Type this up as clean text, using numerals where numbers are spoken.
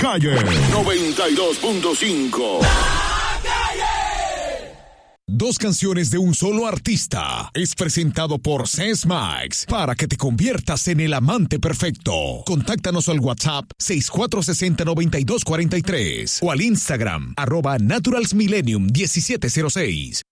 calle 92.5. Dos canciones de un solo artista. Es presentado por Ces Max para que te conviertas en el amante perfecto. Contáctanos al WhatsApp 6460-9243 o al Instagram @naturalsmillenium1706.